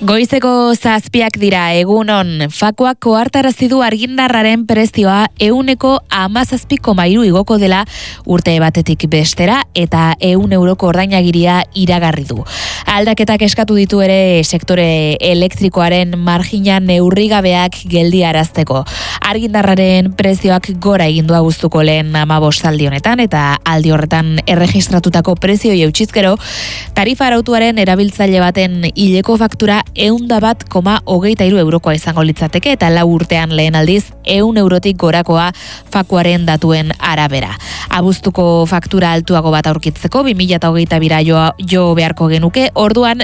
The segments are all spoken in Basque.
Goizeko 7 dira, egunon. Fakoak ohartarazi du argindarraren prezioa 17,3 igoko dela urte batetik bestera eta 100 euroko ordainagiria iragarri du. Aldaketak eskatu ditu ere sektore elektrikoaren margina neurrigabeak geldiarazteko. Argindarraren prezioak gora egin du abuztuko lehen 15 aldi honetan eta aldi horretan erregistratutako prezioi eutsiz gero, tarifa arautuaren erabiltzaile baten hileko faktura 101,23 eurokoa izango litzateke eta 4 urtean lehen aldiz 100 eurotik gorakoa fakuaren datuen arabera. Abuztuko faktura altuago bat aurkitzeko 2022 jo beharko genuke, orduan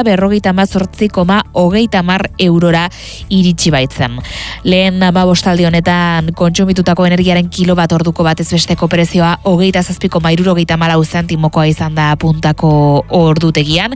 158,30 eurora iritsi baitzen. Lehen 15 aldi honetan kontsumitutako energiaren kilobat orduko batez besteko prezioa 27,74 zentimokoa izan da puntako ordutegian,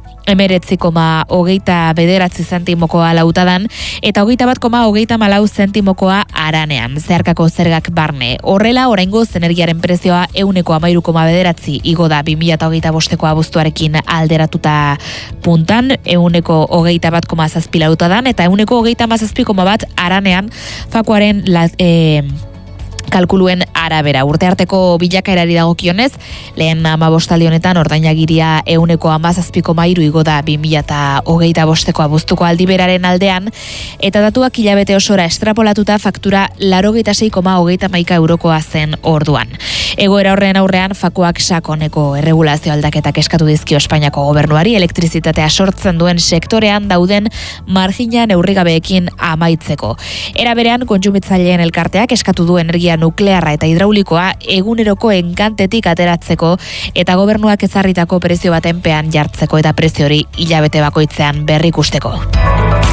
19,29 zentimokoa lautadan eta 21,34 zentimokoa aranean, zeharkako zergak barne. Horrela, oraingoz energiaren prezioa 13,9 igo da 2025ko abuztuarekin alderatuta puntan, 21,7 lautadan eta 21,17 aranean fakuaren kalkuluen arabera. Urte arteko bilakaerari dagokionez, lehen 15 aldi honetan ordainagiria 17,3 igo da 2025ko abuztuko aldiberaren aldean, eta datuak hilabete osora estrapolatuta faktura 86,31 eurokoa zen orduan. Egoera horren aurrean, fakoak sakoneko erregulazio aldaketak eskatu dizkio Espainiako gobernuari elektrizitatea sortzen duen sektorean dauden margina neurrigabeekin amaitzeko. Era berean, kontsumitzaileen elkarteak eskatu du energia nuklearra eta hidraulikoa eguneroko enkantetik ateratzeko eta gobernuak ezarritako prezio baten pean jartzeko eta prezio hori hilabete bakoitzean berrikusteko.